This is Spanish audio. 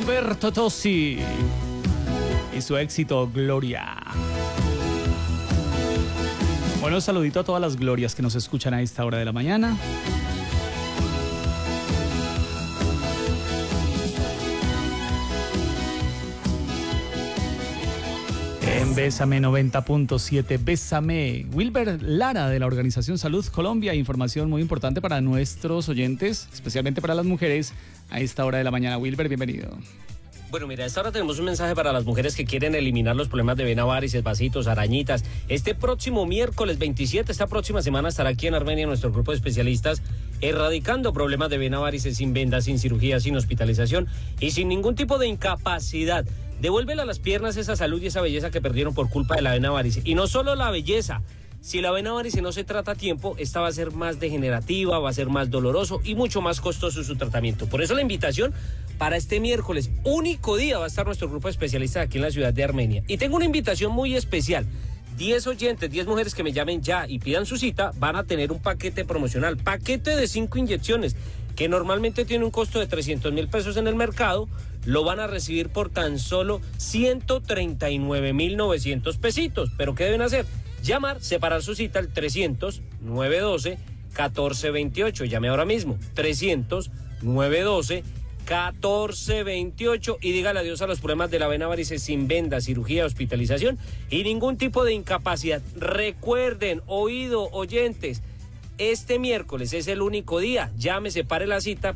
Umberto Tozzi y su éxito Gloria. Bueno, saludito a todas las glorias que nos escuchan a esta hora de la mañana. En Bésame 90.7, Bésame. Wilber Lara de la Organización Salud Colombia, información muy importante para nuestros oyentes, especialmente para las mujeres a esta hora de la mañana. Wilber, bienvenido. Bueno, mira, a esta hora tenemos un mensaje para las mujeres que quieren eliminar los problemas de vena, varices, vasitos, arañitas. Este próximo miércoles 27, esta próxima semana, estará aquí en Armenia nuestro grupo de especialistas erradicando problemas de vena, varices, sin vendas, sin cirugía, sin hospitalización y sin ningún tipo de incapacidad. Devuélvele a las piernas esa salud y esa belleza que perdieron por culpa de la vena varice. Y no solo la belleza. Si la vena varice no se trata a tiempo, esta va a ser más degenerativa, va a ser más doloroso y mucho más costoso su tratamiento. Por eso la invitación para este miércoles, único día, va a estar nuestro grupo de especialistas aquí en la ciudad de Armenia. Y tengo una invitación muy especial. 10 oyentes, 10 mujeres que me llamen ya y pidan su cita, van a tener un paquete promocional, paquete de 5 inyecciones, que normalmente tiene un costo de 300,000 pesos en el mercado, lo van a recibir por tan solo 139,900 pesitos. ¿Pero qué deben hacer? Llamar, separar su cita al 300-912-1428. Llame ahora mismo, 300-912-1428 y dígale adiós a los problemas de la vena varice sin venda, cirugía, hospitalización y ningún tipo de incapacidad. Recuerden, oyentes, este miércoles es el único día. Llame, separe la cita.